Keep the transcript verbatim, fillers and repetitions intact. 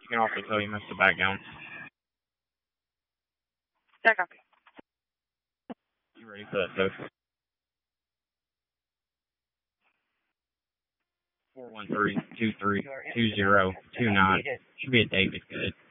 You can also tell you missed the back down. Yeah, copy. You ready for that, so? four one three, two three, two zero, two nine. Should be a David good.